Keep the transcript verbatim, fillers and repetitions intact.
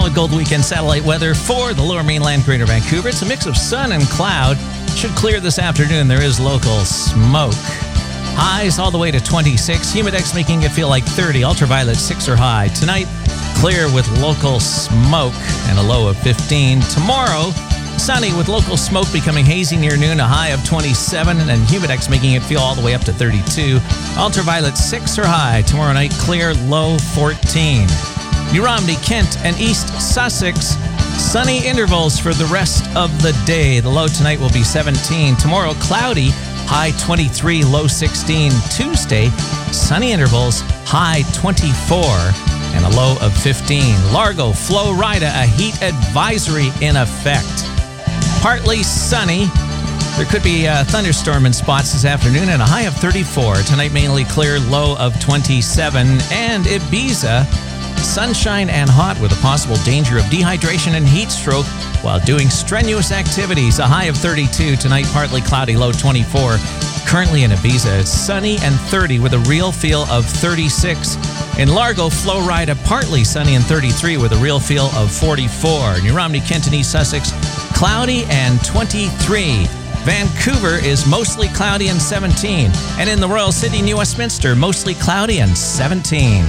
Gold Weekend satellite weather for the Lower Mainland, Greater Vancouver. It's a mix of sun and cloud. Should clear this afternoon. There is local smoke. Highs all the way to twenty-six. Humidex making it feel like thirty. Ultraviolet six or high. Tonight, clear with local smoke and a low of fifteen. Tomorrow, sunny with local smoke becoming hazy near noon. A high of twenty-seven. And Humidex making it feel all the way up to thirty-two. Ultraviolet six or high. Tomorrow night, clear, low fourteen. New Romney, Kent, and East Sussex. Sunny intervals for the rest of the day. The low tonight will be seventeen. Tomorrow, cloudy, high twenty-three, low sixteen. Tuesday, sunny intervals, high twenty-four, and a low of fifteen. Largo, Florida, a heat advisory in effect. Partly sunny. There could be a thunderstorm in spots this afternoon and a high of thirty-four. Tonight, mainly clear, low of twenty-seven. And Ibiza, sunshine and hot with a possible danger of dehydration and heat stroke while doing strenuous activities. A high of thirty-two. Tonight, partly cloudy, low twenty-four. Currently in Ibiza, it's sunny and thirty with a real feel of thirty-six. In Largo, Florida, partly sunny and thirty-three with a real feel of forty-four. New Romney, Kent, and East Sussex, cloudy and twenty-three. Vancouver is mostly cloudy and seventeen. And in the Royal City, New Westminster, mostly cloudy and seventeen.